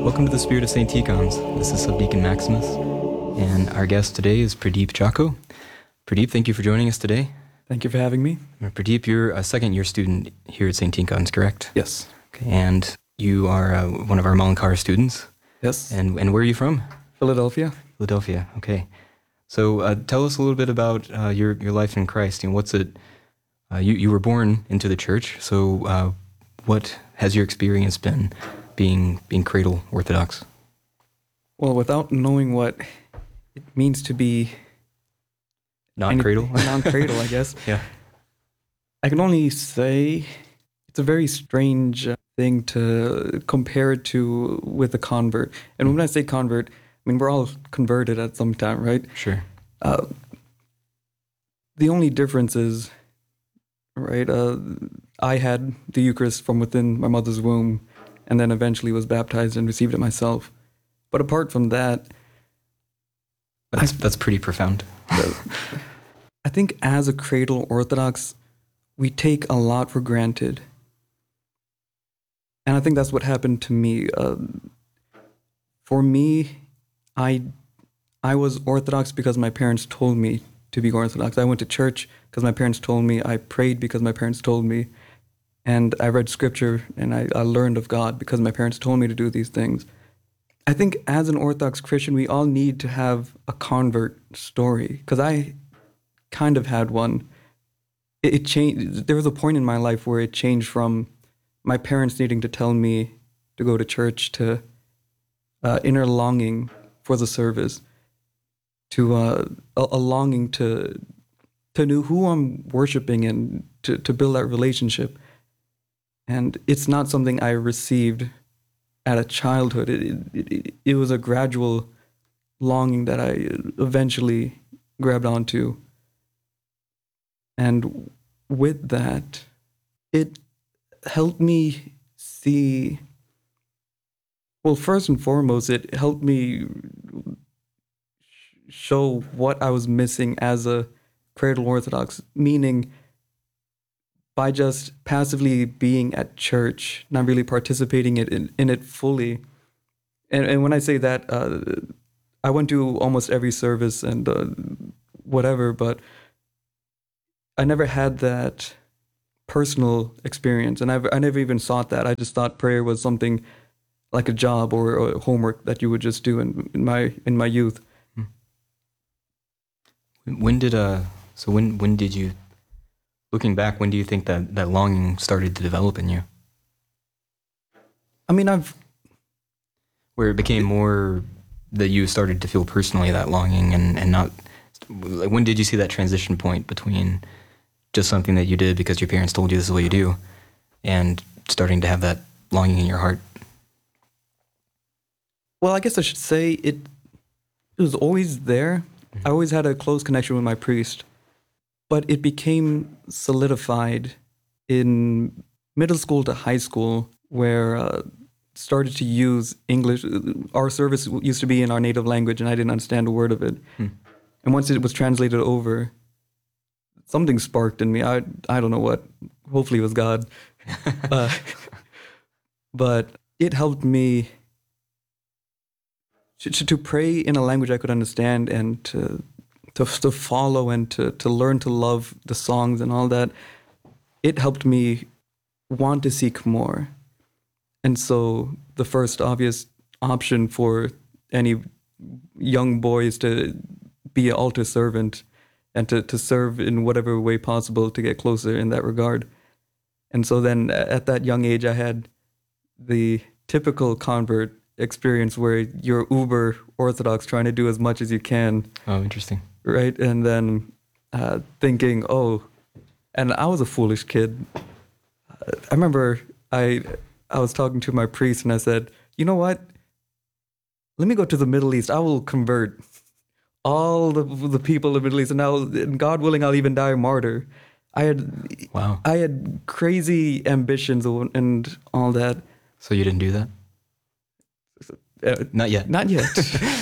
Welcome to the Spirit of St. Ticons. This is Subdeacon Maximus, and our guest today is Pradeep Jacko. Pradeep, thank you for joining us today. Thank you for having me. Pradeep, you're a second-year student here at St. Ticons, correct? Yes. Okay, and you are one of our Malankara students. Yes. And where are you from? Philadelphia. Philadelphia, okay. So tell us a little bit about your life in Christ. What's it? You were born into the church, so what has your experience been being cradle Orthodox? Well, without knowing what it means to be non-cradle, non-cradle, I guess. Yeah. I can only say it's a very strange thing to compare it to with a convert. And when I say convert, I mean we're all converted at some time, right? Sure. The only difference is, right? I had the Eucharist from within my mother's womb, and then eventually was baptized and received it myself. But apart from that, that's pretty profound. I think as a cradle Orthodox, we take a lot for granted. And I think that's what happened to me. For me, I was Orthodox because my parents told me to be Orthodox. I went to church because my parents told me. I prayed because my parents told me. And I read scripture and I learned of God because my parents told me to do these things. I think as an Orthodox Christian, we all need to have a convert story, because I kind of had one. It changed. There was a point in my life where it changed from my parents needing to tell me to go to church to inner longing for the service, to a longing to know who I'm worshiping and to build that relationship. And it's not something I received at a childhood. It was a gradual longing that I eventually grabbed onto. And with that, it helped me see, well, first and foremost, it helped me show what I was missing as a cradle Orthodox, meaning by just passively being at church, not really participating in it fully. And when I say that, I went to almost every service and whatever, but I never had that personal experience, and I never even sought that. I just thought prayer was something like a job or homework that you would just do in my youth. When did you, looking back, when do you think that longing started to develop in you? I mean, where it became more that you started to feel personally that longing and not, like, when did you see that transition point between just something that you did because your parents told you this is what you do and starting to have that longing in your heart? Well, I guess I should say it was always there. I always had a close connection with my priest, but it became solidified in middle school to high school, where started to use English. Our service used to be in our native language, and I didn't understand a word of it. And once it was translated over, something sparked in me. I don't know what. Hopefully it was God. But it helped me to pray in a language I could understand, and to follow and to learn to love the songs and all that. It helped me want to seek more. And so the first obvious option for any young boy is to be an altar servant and to serve in whatever way possible to get closer in that regard. And so then at that young age, I had the typical convert experience where you're uber Orthodox, trying to do as much as you can. Oh, interesting. Right? And then thinking, and I was a foolish kid. I remember I was talking to my priest and I said, you know what? Let me go to the Middle East. I will convert all the people in the Middle East, and God willing, I'll even die a martyr. I had crazy ambitions and all that. So you didn't do that? Not yet. Not yet.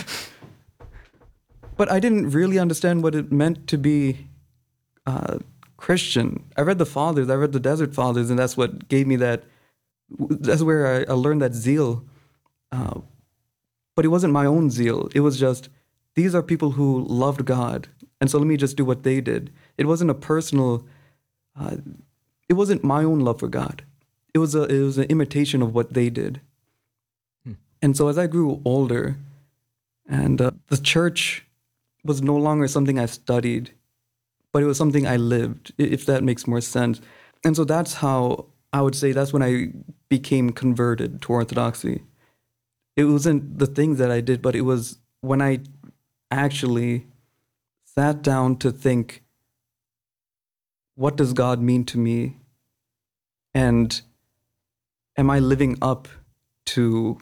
But I didn't really understand what it meant to be Christian. I read the Fathers, I read the Desert Fathers, and that's what gave me that. That's where I learned that zeal. Uh, but it wasn't my own zeal. It was just, these are people who loved God. And so let me just do what they did. It wasn't a personal, it wasn't my own love for God. It was an imitation of what they did. And so as I grew older, and the church was no longer something I studied, but it was something I lived, if that makes more sense. And so that's how I would say that's when I became converted to Orthodoxy. It wasn't the things that I did, but it was when I actually sat down to think, what does God mean to me? And am I living up to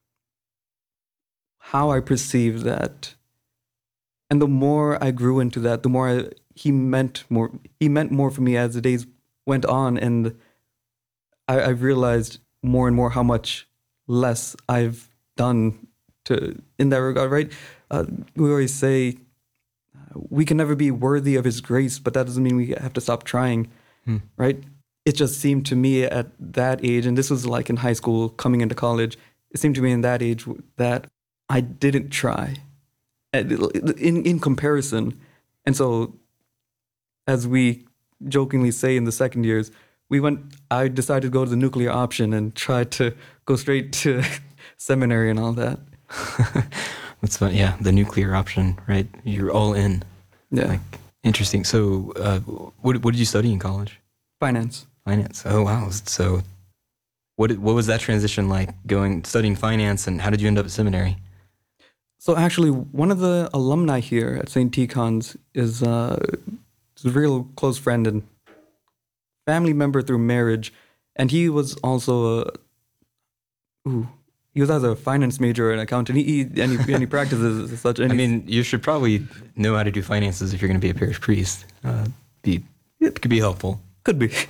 how I perceive that? And the more I grew into that, the more he meant more. He meant more for me as the days went on, and I realized more and more how much less I've done in that regard. Right? We always say we can never be worthy of His grace, but that doesn't mean we have to stop trying. Right? It just seemed to me at that age, and this was like in high school, coming into college. It seemed to me in that age that I didn't try. In comparison. And so, as we jokingly say in the second years, I decided to go to the nuclear option and try to go straight to seminary and all that. That's fun. Yeah, the nuclear option, right? You're all in. Yeah. Like, interesting. So, what did you study in college? Finance. Finance. Oh, wow. So, what was that transition like, studying finance, and how did you end up at seminary? So actually, one of the alumni here at St. Tikhon's is a real close friend and family member through marriage, and he was also he was as a finance major and accountant. He practices as such. And I mean, you should probably know how to do finances if you're going to be a parish priest. It could be helpful. Could be.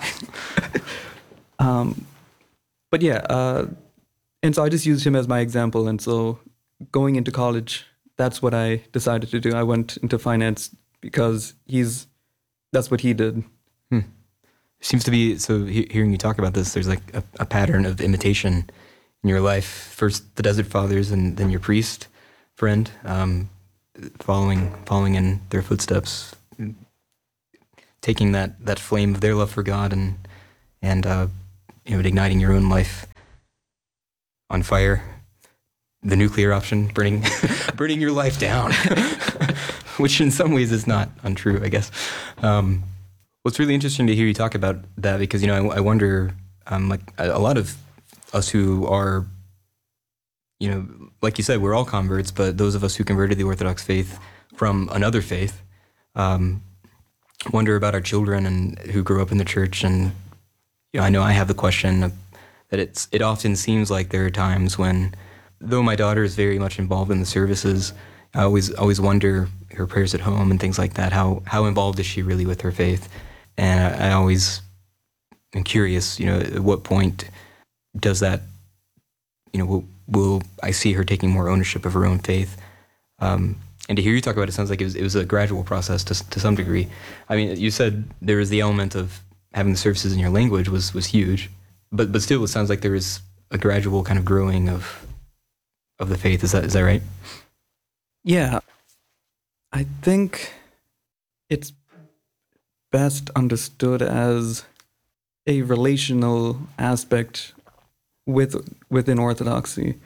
But yeah, and so I just used him as my example, and so going into college, that's what I decided to do. I went into finance because that's what he did. Seems to be, so hearing you talk about this, there's like a pattern of imitation in your life. First the Desert Fathers, and then your priest friend, following in their footsteps, taking that flame of their love for God and igniting your own life on fire. The nuclear option, burning your life down, which in some ways is not untrue, I guess. Well, it's really interesting to hear you talk about that because, I wonder, like a lot of us who are, like you said, we're all converts, but those of us who converted the Orthodox faith from another faith, wonder about our children and who grew up in the church. And, I know I have the question that it often seems like there are times when, though my daughter is very much involved in the services, I always wonder her prayers at home and things like that. How involved is she really with her faith? And I always am curious, at what point does that, will I see her taking more ownership of her own faith? And to hear you talk about it, sounds like it was a gradual process to some degree. I mean, you said there was the element of having the services in your language was huge, but still, it sounds like there is a gradual kind of growing of the faith. Is that right? Yeah. I think it's best understood as a relational aspect within Orthodoxy.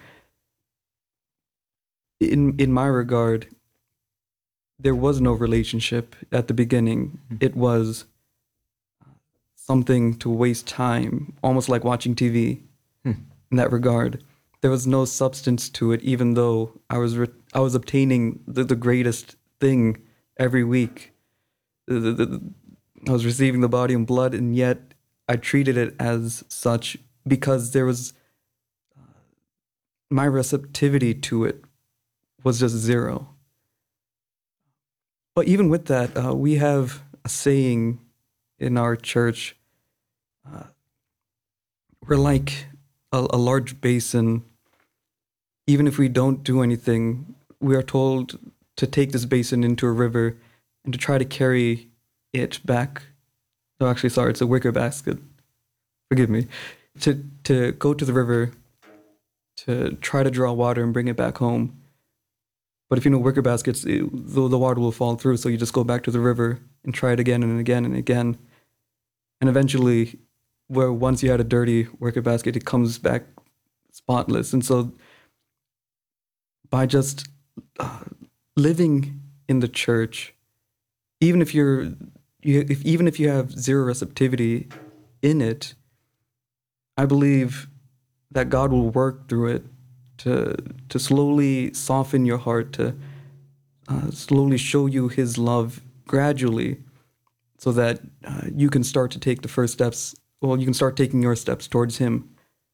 In my regard, there was no relationship at the beginning. It was something to waste time, almost like watching TV in that regard. There was no substance to it, even though I was obtaining the greatest thing every week. I was receiving the body and blood, and yet I treated it as such because there was my receptivity to it was just zero. But even with that, we have a saying in our church. We're like a large basin. Even if we don't do anything, we are told to take this basin into a river and to try to carry it back. No, actually, sorry, it's a wicker basket. Forgive me. To go to the river to try to draw water and bring it back home. But if you know wicker baskets, the water will fall through. So you just go back to the river and try it again and again and again. And eventually, where once you had a dirty wicker basket, it comes back spotless. And so by just living in the church, even if even if you have zero receptivity in it, I believe that God will work through it to slowly soften your heart, to slowly show you His love gradually, so that you can start to take the first steps. Well, you can start taking your steps towards Him.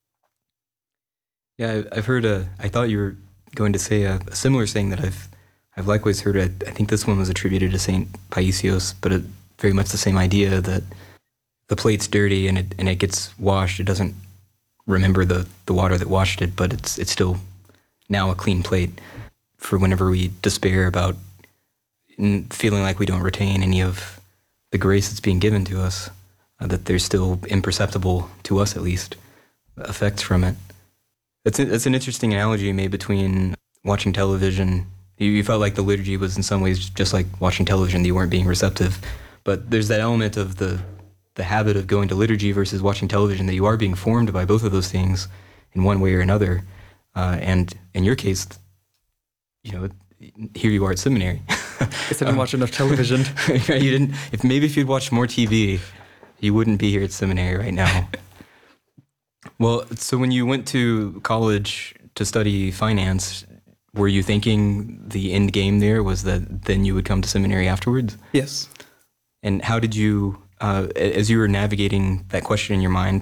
Yeah, I've heard. I thought you were going to say a similar saying that I've likewise heard. I think this one was attributed to Saint Paisios, but very much the same idea that the plate's dirty and it gets washed. It doesn't remember the water that washed it, but it's still now a clean plate. For whenever we despair about feeling like we don't retain any of the grace that's being given to us, that there's still imperceptible, to us at least, effects from it. That's an interesting analogy you made between watching television. You felt like the liturgy was in some ways just like watching television, that you weren't being receptive. But there's that element of the habit of going to liturgy versus watching television, that you are being formed by both of those things in one way or another. And in your case, here you are at seminary. I didn't watch enough television. You didn't. If you'd watched more TV, you wouldn't be here at seminary right now. Well, so when you went to college to study finance, were you thinking the end game there was that then you would come to seminary afterwards? Yes. And how did you, as you were navigating that question in your mind,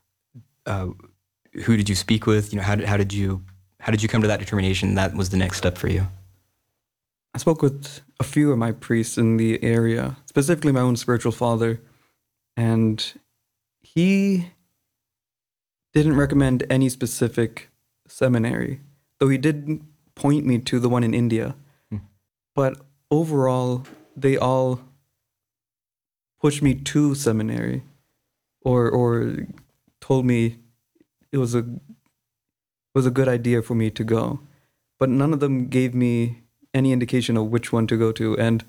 who did you speak with? How did you come to that determination that was the next step for you? I spoke with a few of my priests in the area, specifically my own spiritual father, and he didn't recommend any specific seminary, though he did point me to the one in India. But overall, they all pushed me to seminary, or told me it was a good idea for me to go. But none of them gave me any indication of which one to go to. And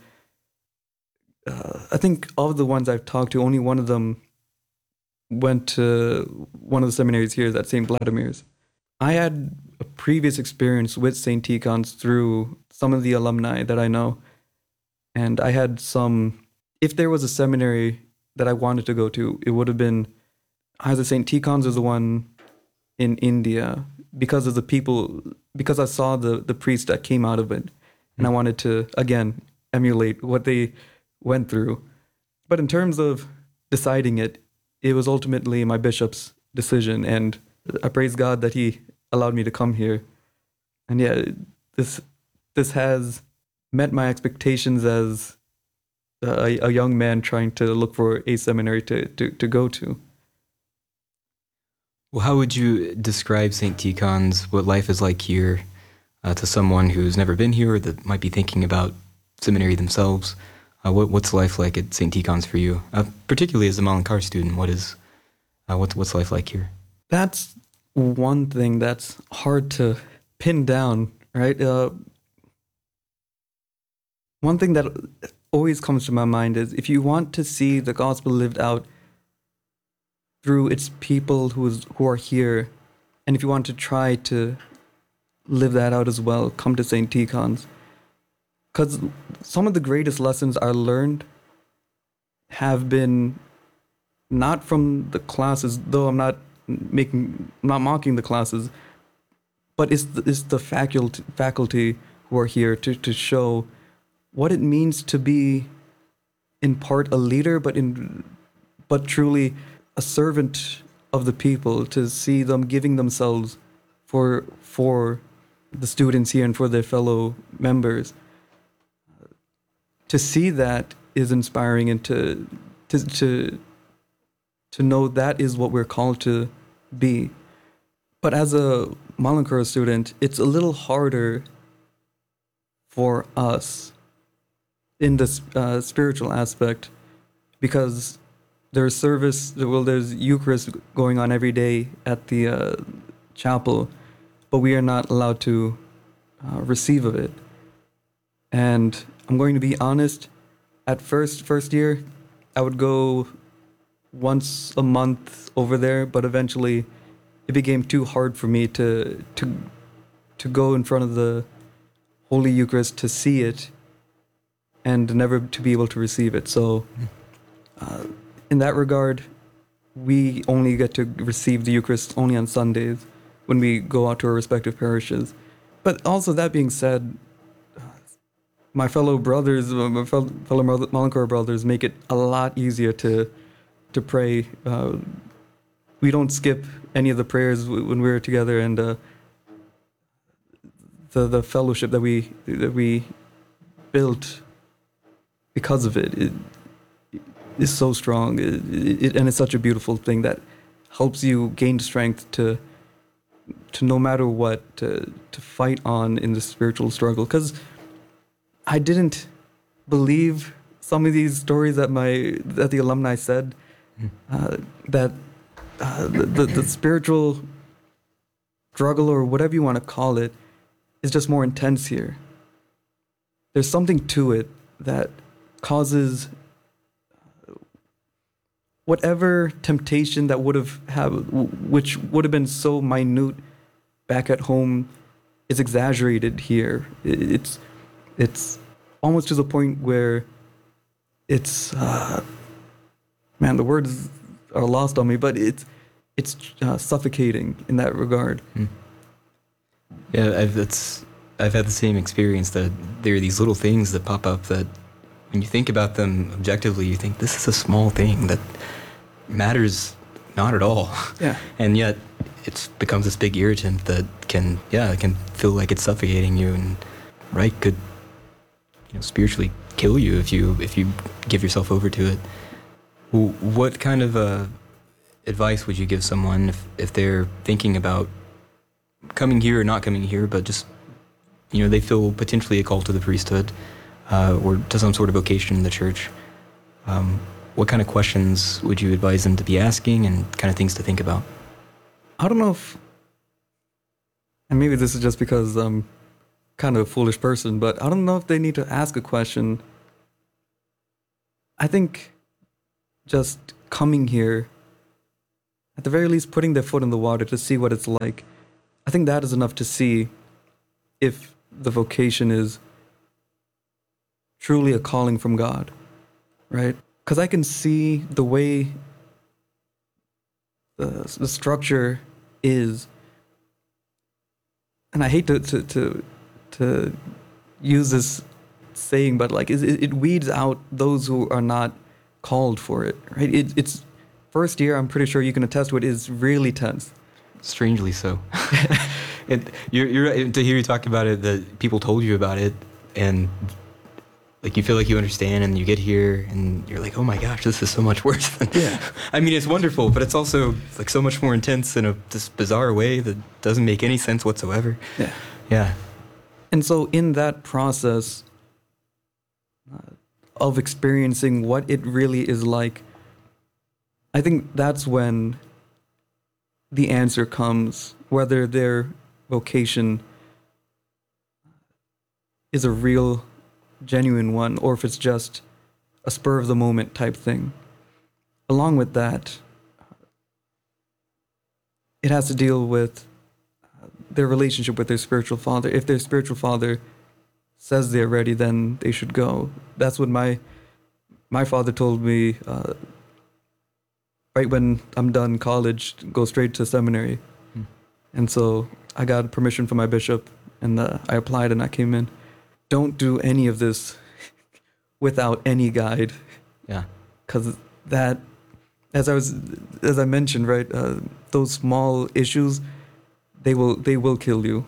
I think of the ones I've talked to, only one of them went to one of the seminaries here at St. Vladimir's. I had a previous experience with St. Tikhon's through some of the alumni that I know. And I had if there was a seminary that I wanted to go to, it would have been either St. Tikhon's or the one in India, because of the people, because I saw the priests that came out of it. And I wanted to, again, emulate what they went through. But in terms of deciding it was ultimately my bishop's decision. And I praise God that he allowed me to come here. And yeah, this has met my expectations as a young man trying to look for a seminary to go to. Well, how would you describe St. Tikhon's, what life is like here, to someone who's never been here or that might be thinking about seminary themselves? What's life like at St. Tikhon's for you? Particularly as a Malankar student, what's life like here? That's one thing that's hard to pin down, right? One thing that always comes to my mind is, if you want to see the gospel lived out through its people who are here, and if you want to try to live that out as well, come to St. Tikhon's. Because some of the greatest lessons I learned have been not from the classes, though I'm not mocking the classes, but it's the faculty who are here to show what it means to be, in part, a leader, but truly a servant of the people, to see them giving themselves for the students here and for their fellow members. To see that is inspiring, and to know that is what we're called to be. But as a Malankara student, it's a little harder for us in this spiritual aspect, because there's there's Eucharist going on every day at the chapel, but we are not allowed to receive of it. And I'm going to be honest, at first year, I would go once a month over there, but eventually it became too hard for me to go in front of the Holy Eucharist to see it and never to be able to receive it. So in that regard, we only get to receive the Eucharist only on Sundays when we go out to our respective parishes. But also, that being said, my fellow brothers, my fellow Malankara brothers, make it a lot easier to pray. We don't skip any of the prayers when we're together, and the fellowship that we built because of it is so strong. And it's such a beautiful thing that helps you gain strength to no matter what to fight on in the spiritual struggle. Because I didn't believe some of these stories that the alumni said, that the spiritual struggle, or whatever you want to call it, is just more intense here. There's something to it that causes whatever temptation that which would have been so minute back at home, is exaggerated here. It's almost to the point where it's man, the words are lost on me, but it's suffocating in that regard. Yeah, I've had the same experience, that there are these little things that pop up that when you think about them objectively, you think this is a small thing that matters not at all. Yeah. And yet it becomes this big irritant that can feel like it's suffocating you, and could spiritually kill you if you give yourself over to it. What kind of advice would you give someone if they're thinking about coming here or not coming here, but just they feel potentially a call to the priesthood or to some sort of vocation in the church? What kind of questions would you advise them to be asking, and kind of things to think about? I don't know if, and maybe this is just because I'm kind of a foolish person, but I don't know if they need to ask a question. I think just coming here, at the very least putting their foot in the water to see what it's like, I think that is enough to see if the vocation is truly a calling from God, right? Because I can see the way the structure is, and I hate to use this saying, but it weeds out those who are not called for it, right? It's first year, I'm pretty sure you can attest to it, is really tense. Strangely so. You're right to hear you talk about it, that people told you about it, and you feel like you understand, and you get here and you're like, oh my gosh, this is so much worse than. Yeah. I mean, it's wonderful, but it's also so much more intense in this bizarre way that doesn't make any sense whatsoever. Yeah. Yeah. And so in that process of experiencing what it really is like, I think that's when the answer comes, whether their vocation is a real, genuine one, or if it's just a spur of the moment type thing. Along with that, it has to deal with their relationship with their spiritual father. If their spiritual father says they're ready, then they should go. That's what my father told me right when I'm done college, go straight to seminary. And so I got permission from my bishop, and I applied and I came in. Don't do any of this without any guide. Yeah. Because that, as I mentioned, right, those small issues, they will kill you.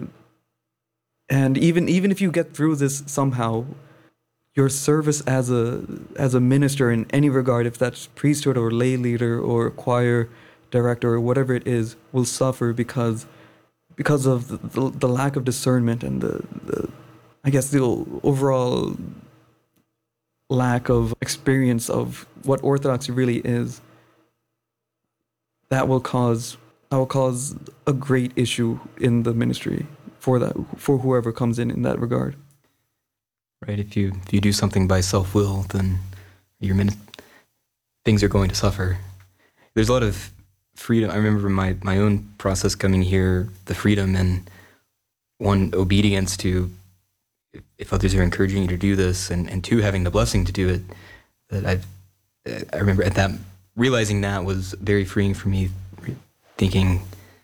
And even if you get through this somehow, your service as a minister in any regard, if that's priesthood or lay leader or choir director or whatever it is, will suffer because of the lack of discernment and the I guess the overall lack of experience of what Orthodoxy really is. That will cause will cause a great issue in the ministry for whoever comes in that regard. Right. If you do something by self-will, then things are going to suffer. There's a lot of freedom. I remember my own process coming here, the freedom and one, obedience to if others are encouraging you to do this, and two, having the blessing to do it. That I remember at that, realizing that was very freeing for me, thinking,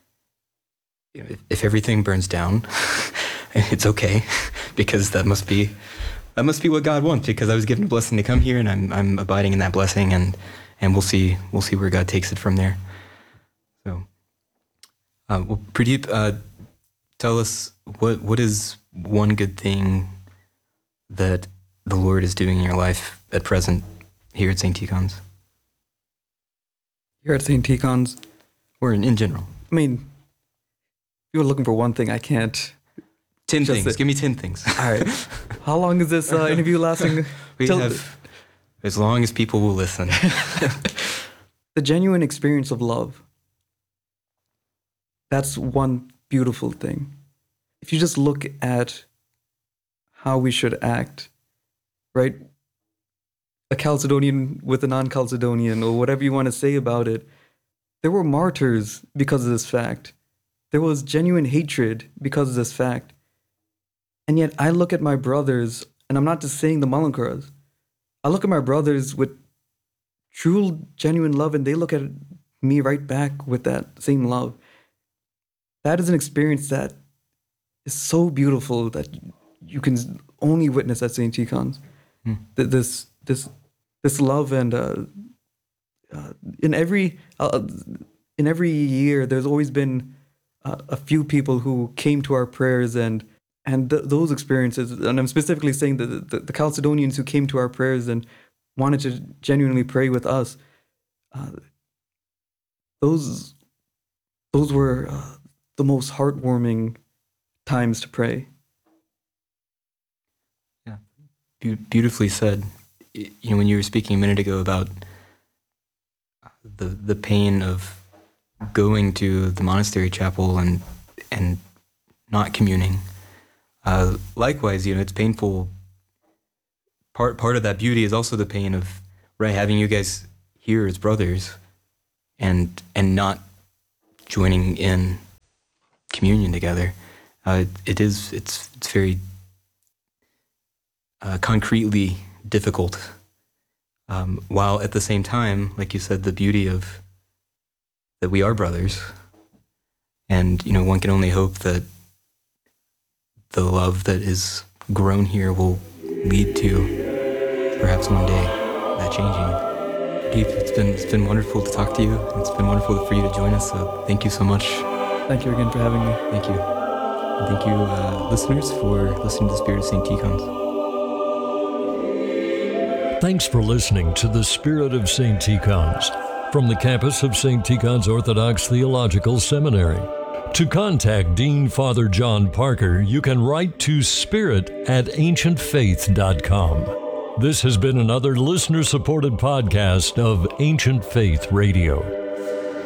if everything burns down, it's okay, because that must be what God wants, because I was given a blessing to come here, and I'm abiding in that blessing, and we'll see where God takes it from there. So, well, Pradeep, tell us what is one good thing that the Lord is doing in your life at present here at St. Tikhon's? Here at St. Tikhon's? Or in general? I mean, if you were looking for one thing, I can't. 10 things. Give me 10 things. All right. How long is this interview lasting? We have as long as people will listen. The genuine experience of love. That's one beautiful thing. If you just look at how we should act, right? A Chalcedonian with a non-Chalcedonian, or whatever you want to say about it, there were martyrs because of this fact. There was genuine hatred because of this fact. And yet I look at my brothers, and I'm not just saying the Malankaras, I look at my brothers with true, genuine love, and they look at me right back with that same love. That is an experience that is so beautiful that you can only witness at St. Tikhon's. This love, and in every year, there's always been a few people who came to our prayers, and those experiences, and I'm specifically saying the Chalcedonians who came to our prayers and wanted to genuinely pray with us. Those were the most heartwarming times to pray. Yeah, beautifully said. When you were speaking a minute ago about the pain of going to the monastery chapel and not communing, likewise, it's painful. Part of that beauty is also the pain of having you guys here as brothers, and not joining in communion together. It's very concretely difficult, while at the same time, like you said, the beauty of that we are brothers, and one can only hope that the love that is grown here will lead to perhaps one day that changing. It's been wonderful to talk to you. It's been wonderful for you to join us. So thank you so much. Thank you again for having me. Thank you. And thank you, listeners, for listening to the Spirit of St. Tikhon's. Thanks for listening to the Spirit of St. Tikhon's from the campus of St. Tikhon's Orthodox Theological Seminary. To contact Dean Father John Parker, you can write to spirit@ancientfaith.com. This has been another listener-supported podcast of Ancient Faith Radio.